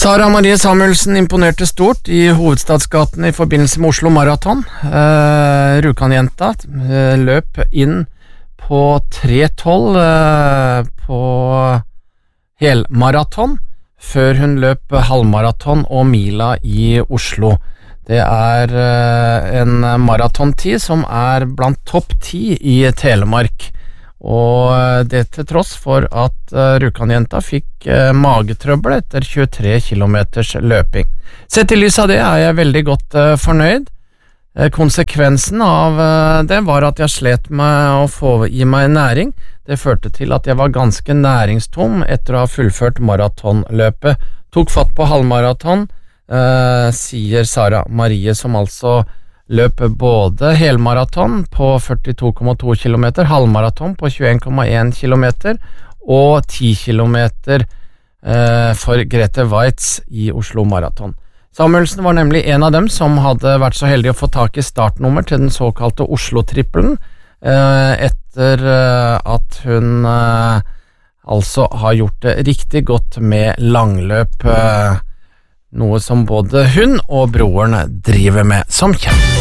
Sara Marie Samuelsen imponerte stort i hovedstadsgaten i forbindelse med Oslo Marathon. Rjukan-jenta løp inn på 3:12 på helmaraton, før hun løp halvmaraton og mila i Oslo. Det en maratontid som blant topp 10 i Telemark, og det til tross for at Rjukan-jenta fikk magetrøbbel etter 23 kilometers løping. Sett i lys av det jeg veldig godt fornøyd. Konsekvensen av det var at jeg slet med å få i meg næring. Det førte til at jeg var ganske næringstom etter å ha fullført maratonløpet. Tok fatt på halvmaraton, sier Sara Marie, som altså løp både helmaraton på 42,2 kilometer, halvmaraton på 21,1 kilometer og 10 kilometer for Grete Waitz i Oslo Marathon. Samuelsen var nemlig en av dem som hadde vært så heldig å få tak i startnummer til den såkalte Oslo-trippelen, etter at hun altså har gjort det riktig godt med langløp, noe som både hun og broren driver med som kjent.